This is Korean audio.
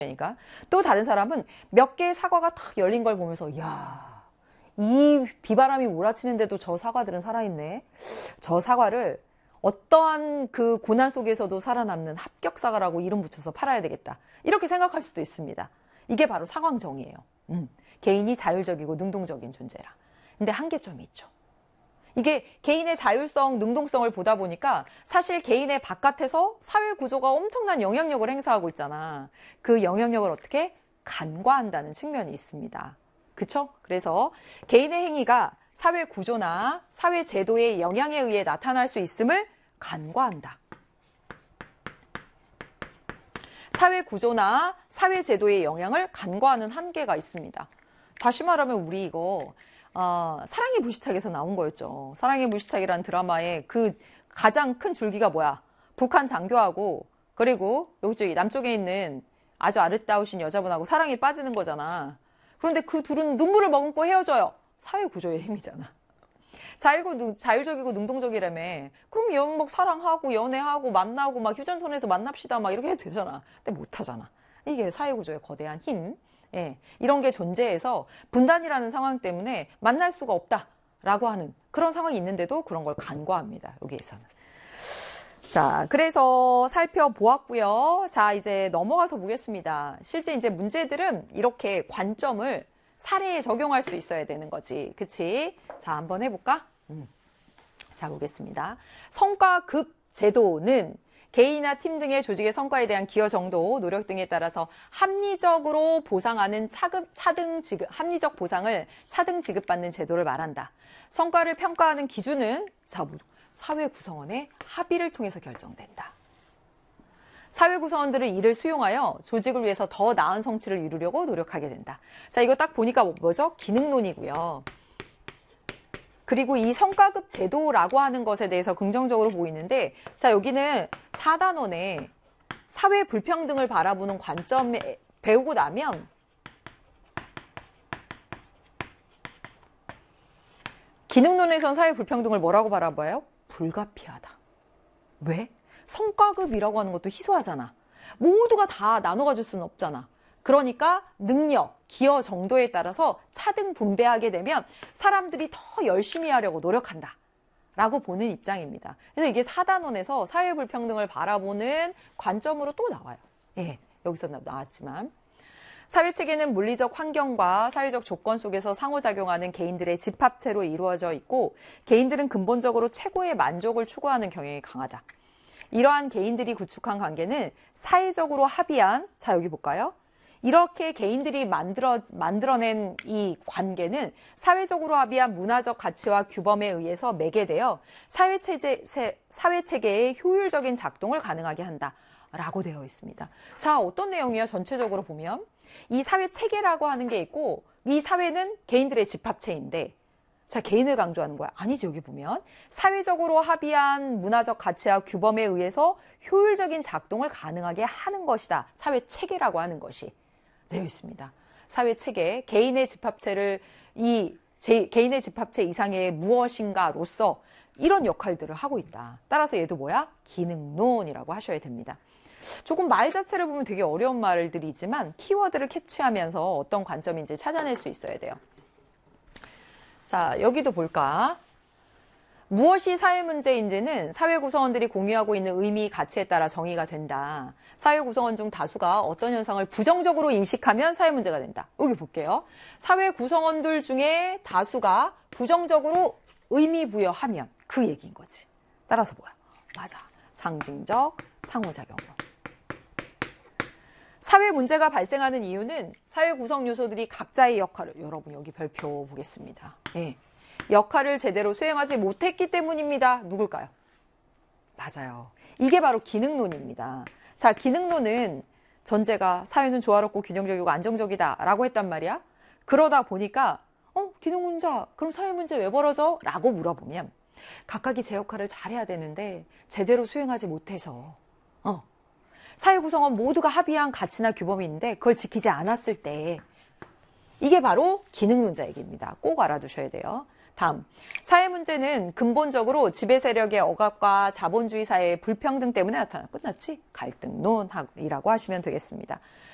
그러니까 또 다른 사람은 몇 개의 사과가 탁 열린 걸 보면서 이야, 이 비바람이 몰아치는데도 저 사과들은 살아있네. 저 사과를 어떠한 그 고난 속에서도 살아남는 합격 사과라고 이름 붙여서 팔아야 되겠다. 이렇게 생각할 수도 있습니다. 이게 바로 상황정의예요. 개인이 자율적이고 능동적인 존재라. 근데 한계점이 있죠. 이게 개인의 자율성, 능동성을 보다 보니까 사실 개인의 바깥에서 사회 구조가 엄청난 영향력을 행사하고 있잖아. 그 영향력을 어떻게 간과한다는 측면이 있습니다. 그쵸? 그래서 개인의 행위가 사회 구조나 사회 제도의 영향에 의해 나타날 수 있음을 간과한다. 사회 구조나 사회 제도의 영향을 간과하는 한계가 있습니다. 다시 말하면 우리 이거 사랑의 불시착에서 나온 거였죠. 사랑의 불시착이라는 드라마의 그 가장 큰 줄기가 뭐야? 북한 장교하고 그리고 여기 남쪽에 있는 아주 아름다우신 여자분하고 사랑에 빠지는 거잖아. 그런데 그 둘은 눈물을 머금고 헤어져요. 사회 구조의 힘이잖아. 자율적이고 능동적이라며. 그럼 막 사랑하고 연애하고 만나고 막 휴전선에서 만납시다 막 이렇게 해도 되잖아. 근데 못하잖아. 이게 사회 구조의 거대한 힘. 예, 이런 게 존재해서 분단이라는 상황 때문에 만날 수가 없다라고 하는 그런 상황이 있는데도 그런 걸 간과합니다. 여기에서는. 자, 그래서 살펴보았고요. 자, 이제 넘어가서 보겠습니다. 실제 이제 문제들은 이렇게 관점을 사례에 적용할 수 있어야 되는 거지. 그치? 자, 한번 해볼까? 자, 보겠습니다. 성과급 제도는 개인이나 팀 등의 조직의 성과에 대한 기여 정도, 노력 등에 따라서 합리적으로 보상하는 합리적 보상을 차등 지급받는 제도를 말한다. 성과를 평가하는 기준은 사회 구성원의 합의를 통해서 결정된다. 사회 구성원들은 이를 수용하여 조직을 위해서 더 나은 성취를 이루려고 노력하게 된다. 자, 이거 딱 보니까 뭐죠? 기능론이고요. 그리고 이 성과급 제도라고 하는 것에 대해서 긍정적으로 보이는데, 자, 여기는 4단원에 사회 불평등을 바라보는 관점에 배우고 나면 기능론에선 사회 불평등을 뭐라고 바라봐요? 불가피하다. 왜? 성과급이라고 하는 것도 희소하잖아. 모두가 다 나눠가 줄 수는 없잖아. 그러니까 능력, 기여 정도에 따라서 차등 분배하게 되면 사람들이 더 열심히 하려고 노력한다. 라고 보는 입장입니다. 그래서 이게 4단원에서 사회불평등을 바라보는 관점으로 또 나와요. 예, 여기서 나왔지만. 사회체계는 물리적 환경과 사회적 조건 속에서 상호작용하는 개인들의 집합체로 이루어져 있고 개인들은 근본적으로 최고의 만족을 추구하는 경향이 강하다. 이러한 개인들이 구축한 관계는 사회적으로 합의한, 자 여기 볼까요? 이렇게 개인들이 만들어낸 이 관계는 사회적으로 합의한 문화적 가치와 규범에 의해서 매개되어 사회체계의 효율적인 작동을 가능하게 한다라고 되어 있습니다. 자, 어떤 내용이에요? 전체적으로 보면 이 사회체계라고 하는 게 있고 이 사회는 개인들의 집합체인데 자, 개인을 강조하는 거야. 아니지, 여기 보면. 사회적으로 합의한 문화적 가치와 규범에 의해서 효율적인 작동을 가능하게 하는 것이다. 사회체계라고 하는 것이 되어 있습니다. 사회체계, 개인의 집합체를 개인의 집합체 이상의 무엇인가로서 이런 역할들을 하고 있다. 따라서 얘도 뭐야? 기능론이라고 하셔야 됩니다. 조금 말 자체를 보면 되게 어려운 말들이지만 키워드를 캐치하면서 어떤 관점인지 찾아낼 수 있어야 돼요. 자, 여기도 볼까? 무엇이 사회 문제인지는 사회 구성원들이 공유하고 있는 의미, 가치에 따라 정의가 된다. 사회 구성원 중 다수가 어떤 현상을 부정적으로 인식하면 사회 문제가 된다. 여기 볼게요. 사회 구성원들 중에 다수가 부정적으로 의미 부여하면 그 얘기인 거지. 따라서 뭐야? 맞아. 상징적 상호작용론. 사회 문제가 발생하는 이유는 사회 구성 요소들이 각자의 역할을, 여러분 여기 별표 보겠습니다. 예. 역할을 제대로 수행하지 못했기 때문입니다. 누굴까요? 맞아요. 이게 바로 기능론입니다. 자, 기능론은 전제가 사회는 조화롭고 균형적이고 안정적이다 라고 했단 말이야. 그러다 보니까 기능 문제, 그럼 사회 문제 왜 벌어져? 라고 물어보면 각각이 제 역할을 잘해야 되는데 제대로 수행하지 못해서 사회 구성원 모두가 합의한 가치나 규범이 있는데 그걸 지키지 않았을 때 이게 바로 기능론자 얘기입니다. 꼭 알아두셔야 돼요. 다음, 사회 문제는 근본적으로 지배 세력의 억압과 자본주의 사회의 불평등 때문에 나타나. 끝났지? 갈등론이라고 하시면 되겠습니다.